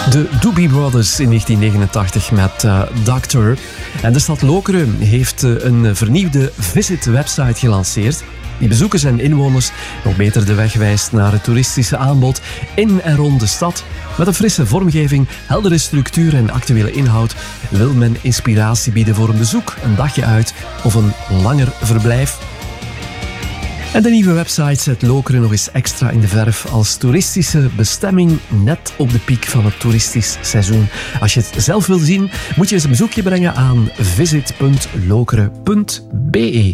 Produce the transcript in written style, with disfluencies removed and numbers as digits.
De Doobie Brothers in 1989 met Doctor. En de stad Lokeren heeft een vernieuwde Visit-website gelanceerd die bezoekers en inwoners nog beter de weg wijst naar het toeristische aanbod in en rond de stad. Met een frisse vormgeving, heldere structuur en actuele inhoud wil men inspiratie bieden voor een bezoek, een dagje uit of een langer verblijf. En de nieuwe website zet Lokeren nog eens extra in de verf als toeristische bestemming, net op de piek van het toeristisch seizoen. Als je het zelf wil zien, moet je eens een bezoekje brengen aan visit.lokeren.be.